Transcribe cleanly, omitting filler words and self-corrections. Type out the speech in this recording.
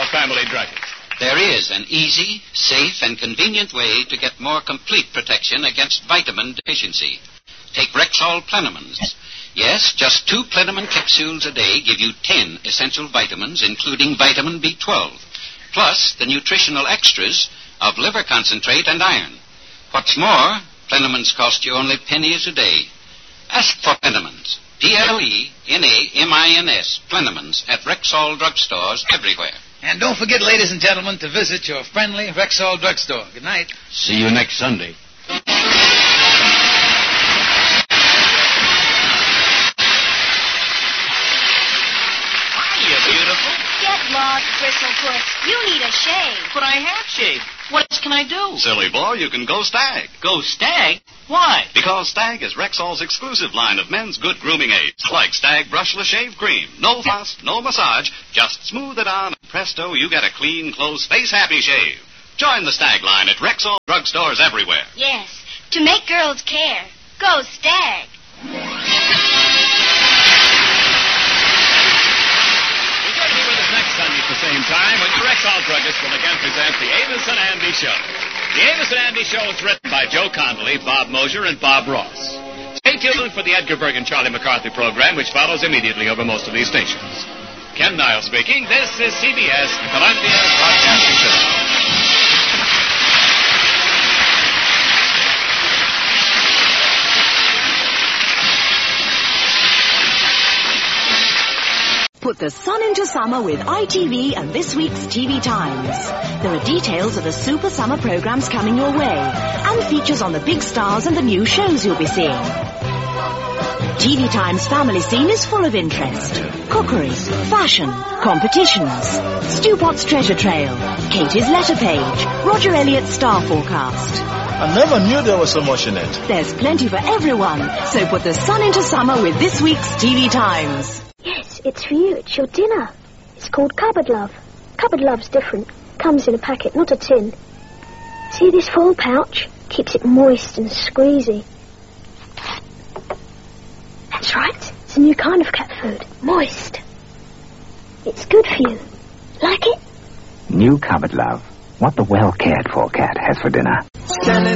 our family druggist. There is an easy, safe, and convenient way to get more complete protection against vitamin deficiency. Take Rexall Plenamins. Yes, just 2 Plenamon capsules a day give you 10 essential vitamins, including vitamin B12, plus the nutritional extras of liver concentrate and iron. What's more, Plenamins cost you only pennies a day. Ask for Plenamins. Plenamins. Plenamins at Rexall drugstores everywhere. And don't forget, ladies and gentlemen, to visit your friendly Rexall drugstore. Good night. See you next Sunday. Hiya, beautiful. Get lost, Bristlefoot. You need a shave. But I have shaved. What else can I do? Silly boy, you can go Stag. Go Stag? Why? Because Stag is Rexall's exclusive line of men's good grooming aids, like Stag Brushless Shave Cream. No fuss, no massage, just smooth it on, and presto, you get a clean, close, face-happy shave. Join the Stag line at Rexall drugstores everywhere. Yes, to make girls care. Go Stag. Next Sunday at the same time, when your Rexall druggist will again present the Avis and Andy Show. The Avis and Andy Show is written by Joe Connolly, Bob Mosier, and Bob Ross. Stay tuned for the Edgar Berg and Charlie McCarthy program, which follows immediately over most of these stations. Ken Niles speaking. This is CBS, the Columbia Broadcasting System. Put the sun into summer with ITV and this week's TV Times. There are details of the super summer programs coming your way and features on the big stars and the new shows you'll be seeing. TV Times family scene is full of interest. Cookery, fashion, competitions, Stewpot's treasure trail, Katie's letter page, Roger Elliott's star forecast. I never knew there was so much in it. There's plenty for everyone, so put the sun into summer with this week's TV Times. Yes, it's for you. It's your dinner. It's called Cupboard Love. Cupboard Love's different. Comes in a packet, not a tin. See this foil pouch? Keeps it moist and squeezy. That's right. It's a new kind of cat food. Moist. It's good for you. Like it? New Cupboard Love. What the well-cared-for cat has for dinner.